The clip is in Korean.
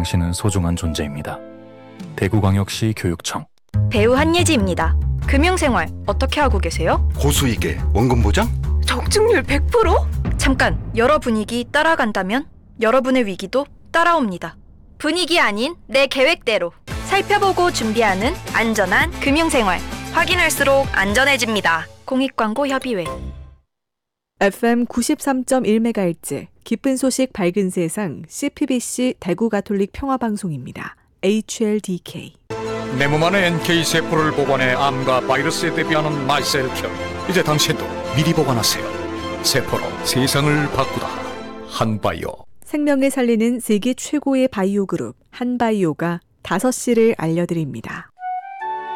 당신은 소중한 존재입니다. 대구광역시 교육청. 배우 한예지입니다. 금융생활 어떻게 하고 계세요? 고수익에 원금 보장? 적중률 100%? 잠깐, 여러 분위기 따라간다면 여러분의 위기도 따라옵니다. 분위기 아닌 내 계획대로 살펴보고 준비하는 안전한 금융생활. 확인할수록 안전해집니다. 공익광고협의회. FM 93.1MHz 기쁜 소식 밝은 세상 CPBC 대구 가톨릭 평화방송입니다. HLDK. 내 몸 안에 NK세포를 보관해 암과 바이러스에 대비하는 마이셀큐. 이제 당신도 미리 보관하세요. 세포로 세상을 바꾸다. 한바이오. 생명을 살리는 세계 최고의 바이오 그룹 한바이오가 5시를 알려드립니다.